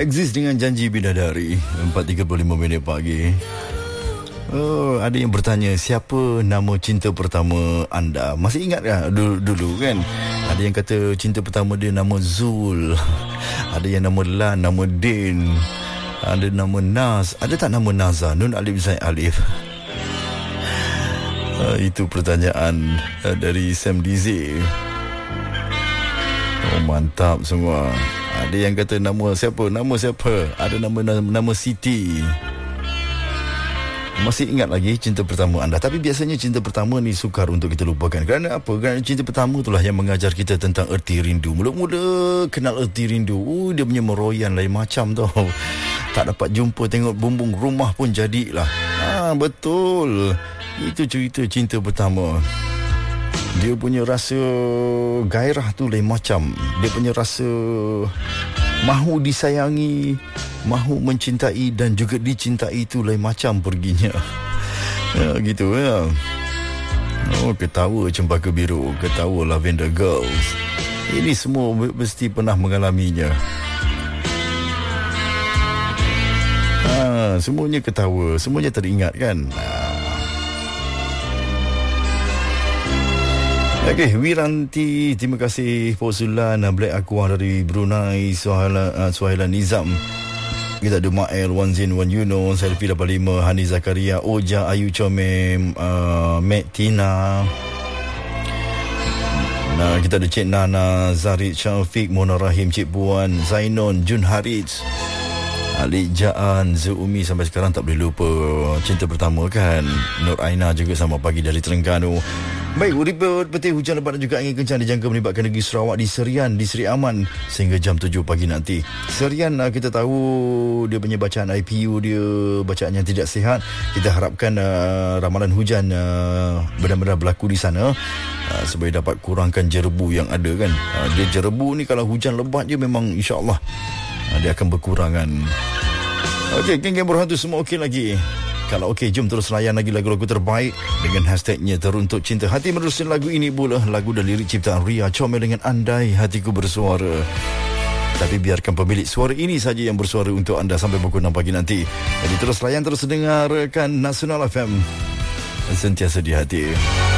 Exist dengan janji bidadari. 4.35 pagi. Oh, ada yang bertanya, siapa nama cinta pertama anda? Masih ingat tak dulu kan? Ada yang kata cinta pertama dia nama Zul. Ada yang nama Lan, nama Din. Ada nama Nas. Ada tak nama Naza? Nun Alif Zain Alif. Itu pertanyaan dari Sam Dizi. Oh, mantap semua. Ada yang kata nama siapa? Nama siapa? Ada nama Siti. Masih ingat lagi cinta pertama anda? Tapi biasanya cinta pertama ni sukar untuk kita lupakan. Kerana apa? Kerana cinta pertama itulah yang mengajar kita tentang erti rindu. Mula-mula kenal erti rindu, dia punya meroyan lain macam tau. Tak dapat jumpa, tengok bumbung rumah pun jadilah. Betul. Itu cerita cinta pertama. Dia punya rasa gairah tu lain macam. Dia punya rasa mahu disayangi, mahu mencintai dan juga dicintai tu lain macam perginya. Gitu ya. Oh, ketawa Cempaka Biru, ketawa Lavender Girls. Ini semua mesti pernah mengalaminya. Semuanya ketawa, semuanya teringat kan. Okey, Wiranti, terima kasih Posulan, Black Aqua dari Brunei, Suhaila Nizam. Kita ada Ma'el, Wan Zin, Wan Yunos, Selfie 85, Hani Zakaria, Oja, Ayu Comem, Mek Tina. Kita ada Cik Nana, Zarid Syafiq, Mona Rahim, Cik Puan, Zainon, Jun Harits, Alik Jaan, Zuumi, sampai sekarang tak boleh lupa cinta pertama kan. Nur Aina juga sama pagi dari Terengganu. Baik, report petir hujan lebat dan juga angin kencang dijangka melibatkan negeri Sarawak di Serian, di Seri Aman sehingga jam 7 pagi nanti. Serian kita tahu dia punya bacaan IPU dia, bacaan yang tidak sihat. Kita harapkan ramalan hujan benar-benar berlaku di sana supaya dapat kurangkan jerebu yang ada kan. Dia jerebu ni kalau hujan lebat je memang insya-Allah dia akan berkurangan. Okey, geng-geng berhantu semua okey lagi. Kalau okey, jom terus layan lagi lagu-lagu terbaik dengan hashtagnya Teruntuk Cinta. Hati meneruskan lagu ini pula, lagu dan lirik ciptaan Ria Comel dengan Andai Hatiku Bersuara. Tapi biarkan pemilik suara ini saja yang bersuara untuk anda sampai pukul 6 pagi nanti. Jadi terus layan, terus dengarkan Nasional FM. Sentiasa di hati.